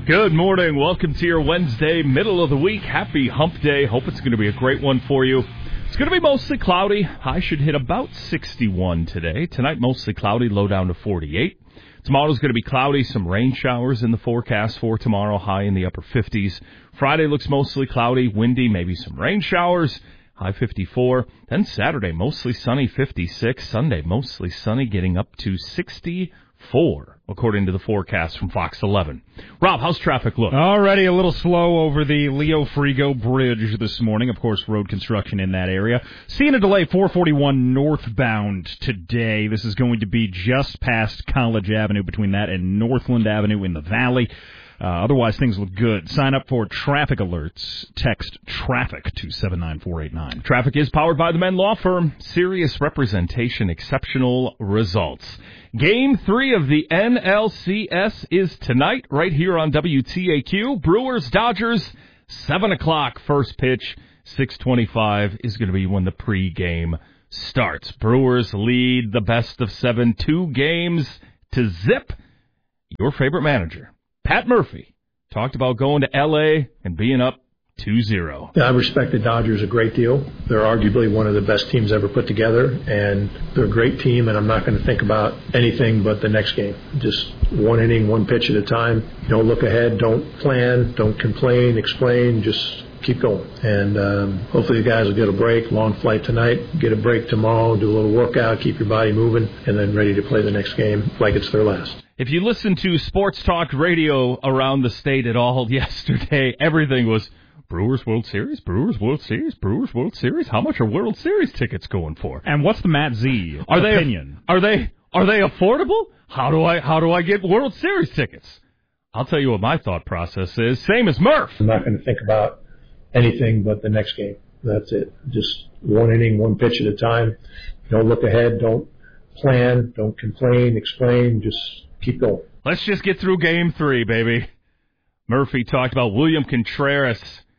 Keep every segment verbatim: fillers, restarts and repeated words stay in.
Good morning. Welcome to your Wednesday, middle of the week. Happy hump day. Hope it's going to be a great one for you. It's going to be mostly cloudy. High should hit about sixty-one today. Tonight, mostly cloudy, low down to forty-eight. Tomorrow's going to be cloudy, some rain showers in the forecast for tomorrow, high in the upper fifties. Friday looks mostly cloudy, windy, maybe some rain showers, high fifty-four. Then Saturday, mostly sunny, fifty-six. Sunday, mostly sunny, getting up to sixty-four, according to the forecast from Fox eleven. Rob, how's traffic look? Already a little slow over the Leo Frigo Bridge this morning. Of course, road construction in that area. Seeing a delay, four forty-one northbound today. This is going to be just past College Avenue, between that and Northland Avenue in the Valley. Uh, otherwise, things look good. Sign up for traffic alerts. Text TRAFFIC to seven nine four eight nine. Traffic is powered by the Men Law Firm. Serious representation, exceptional results. Game three of the N L C S is tonight, right here on W T A Q. Brewers, Dodgers, seven o'clock first pitch. six twenty-five is going to be when the pregame starts. Brewers lead the best of seven, two games to zip. Your favorite manager, Pat Murphy, talked about going to L A and being up two zero. Yeah, I respect the Dodgers a great deal. They're arguably one of the best teams ever put together, and they're a great team, and I'm not going to think about anything but the next game. Just one inning, one pitch at a time. Don't look ahead. Don't plan. Don't complain, explain. Just keep going. And um, hopefully the guys will get a break. Long flight tonight. Get a break tomorrow. Do a little workout. Keep your body moving, and then ready to play the next game like it's their last. If you listen to sports talk radio around the state at all yesterday, everything was Brewers World Series, Brewers World Series, Brewers World Series. How much are World Series tickets going for? And what's the Matt Z are opinion? They, are they are they affordable? How do I how do I get World Series tickets? I'll tell you what my thought process is. Same as Murph. I'm not going to think about anything but the next game. That's it. Just one inning, one pitch at a time. Don't look ahead. Don't plan. Don't complain, explain. Just keep going. Let's just get through game three, baby. Murphy talked about William Contreras,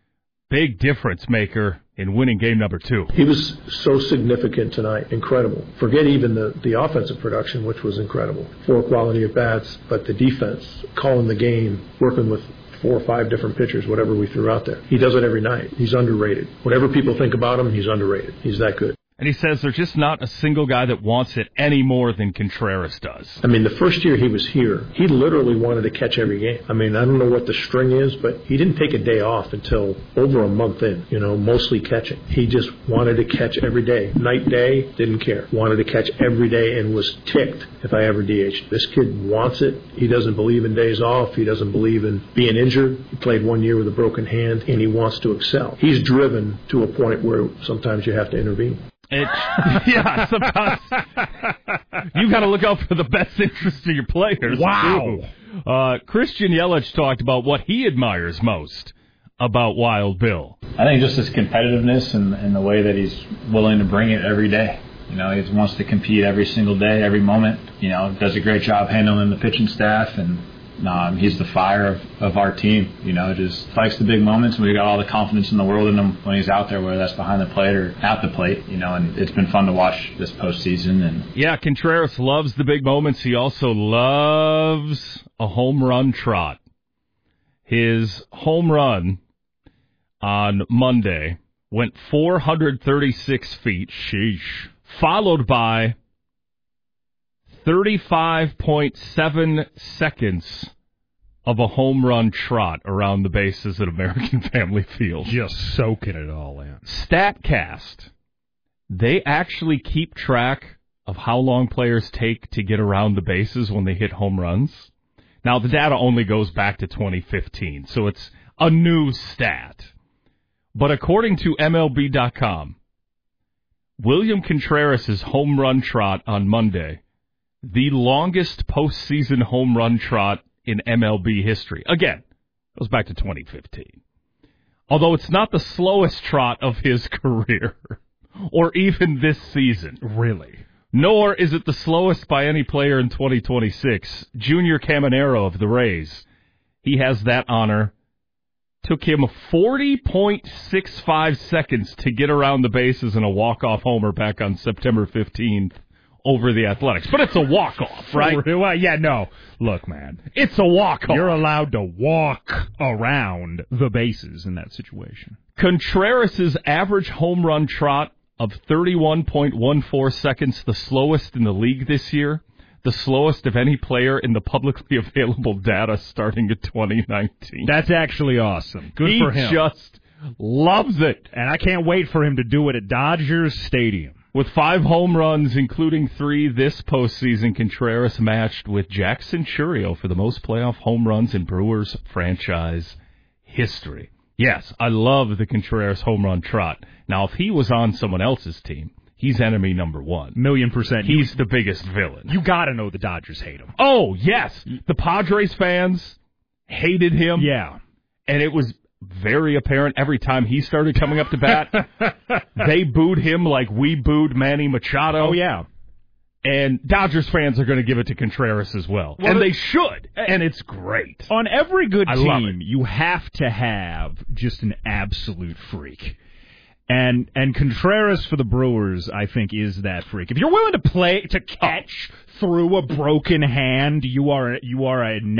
big difference maker in winning game number two. He was so significant tonight. Incredible. Forget even the, the offensive production, which was incredible. Four quality at bats, but the defense, calling the game, working with four or five different pitchers, whatever we threw out there. He does it every night. He's underrated. Whatever people think about him, he's underrated. He's that good. And he says there's just not a single guy that wants it any more than Contreras does. I mean, the first year he was here, he literally wanted to catch every game. I mean, I don't know what the string is, but he didn't take a day off until over a month in, you know, mostly catching. He just wanted to catch every day. Night, day, didn't care. Wanted to catch every day and was ticked if I ever D H'd. This kid wants it. He doesn't believe in days off. He doesn't believe in being injured. He played one year with a broken hand, and he wants to excel. He's driven to a point where sometimes you have to intervene. It, yeah, sometimes you got to look out for the best interest of your players. Wow. Uh, Christian Yelich talked about what he admires most about Wild Bill. I think just his competitiveness and, and the way that he's willing to bring it every day. You know, he wants to compete every single day, every moment. You know, does a great job handling the pitching staff, and Um, he's the fire of, of our team, you know, just likes the big moments, and we got all the confidence in the world in him when he's out there, whether that's behind the plate or at the plate, you know, and it's been fun to watch this postseason. And yeah, Contreras loves the big moments. He also loves a home run trot. His home run on Monday went four hundred thirty-six feet, sheesh, followed by thirty-five point seven seconds of a home run trot around the bases at American Family Field. Just soaking it all in. StatCast, they actually keep track of how long players take to get around the bases when they hit home runs. Now, the data only goes back to twenty fifteen, so it's a new stat. But according to M L B dot com, William Contreras' home run trot on Monday, the longest postseason home run trot in M L B history. Again, goes back to twenty fifteen. Although it's not the slowest trot of his career, or even this season. Really? Nor is it the slowest by any player in twenty twenty-six. Junior Caminero of the Rays, he has that honor. Took him forty point six five seconds to get around the bases in a walk-off homer back on September fifteenth. over the Athletics. But it's a walk-off, right? Well, yeah, no. Look, man. It's a walk-off. You're allowed to walk around the bases in that situation. Contreras' average home run trot of thirty-one point one four seconds, the slowest in the league this year, the slowest of any player in the publicly available data starting in twenty nineteen. That's actually awesome. Good he for him. He just loves it. And I can't wait for him to do it at Dodgers Stadium. With five home runs, including three this postseason, Contreras matched with Jackson Chourio for the most playoff home runs in Brewers franchise history. Yes, I love the Contreras home run trot. Now, if he was on someone else's team, he's enemy number one. Million percent. He's you, the biggest villain. You got to know the Dodgers hate him. Oh, yes. The Padres fans hated him. Yeah. And it was very apparent every time he started coming up to bat. They booed him like we booed Manny Machado. Oh, yeah. And Dodgers fans are going to give it to Contreras as well. well and they should. And it's great. On every good I team, you have to have just an absolute freak. And and Contreras for the Brewers, I think, is that freak. If you're willing to play to catch through a broken hand, you are you are a